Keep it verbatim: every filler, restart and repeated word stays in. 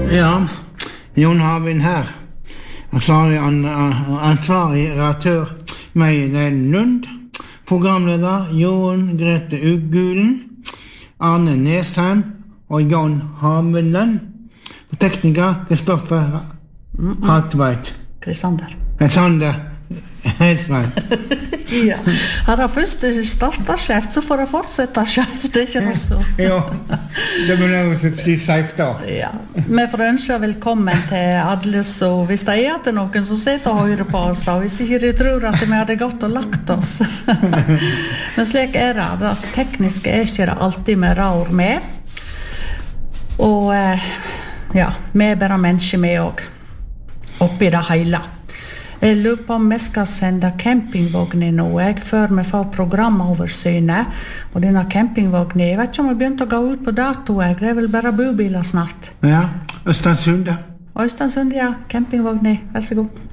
Ja, Jon Havin her. Ansvarlig, an, ansvarlig redaktør Meiden Lund. Programleder Jon Grete Ugulen. Arne Nesheim og Jon Hameland. Tekniker Kristoffer Hartveit. Krisander. Krisander Helsveit. Ja. Har jeg først startet skjeft, så får jeg fortsette skjeft, det er ikke noe så. Ja, det må jeg si skjeft da. Ja. Vi får ønske velkommen til alle, så hvis det er til noen som sitter og hører på oss da, hvis ikke de tror at vi hadde gått og lagt oss. Men slik er det, det tekniske er ikke det alltid vi rår med. Og ja, vi er bare mennesker med også, oppi det hele. Jeg lurer på om vi skal sende campingvognen nå, jeg, før vi får programoversynet. Og denne campingvognen, jeg vet ikke om vi begynte å gå ut på dato, jeg. Det er vel bare bobiler snart. Ja, Østensund. Østensund, ja, campingvognen, vær så god.